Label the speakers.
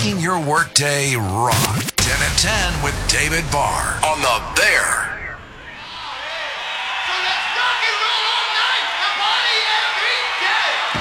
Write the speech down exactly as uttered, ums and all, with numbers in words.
Speaker 1: making your workday rock. ten at ten with David Barr on the Bear